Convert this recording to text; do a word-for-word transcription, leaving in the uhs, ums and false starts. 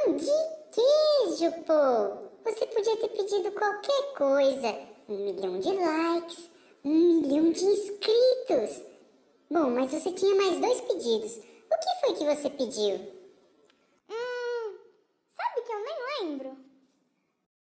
Pão de queijo, pô! Você podia ter pedido qualquer coisa. Um milhão de likes, um milhão de inscritos. Bom, mas você tinha mais dois pedidos. O que foi que você pediu? Hum, sabe que eu nem lembro.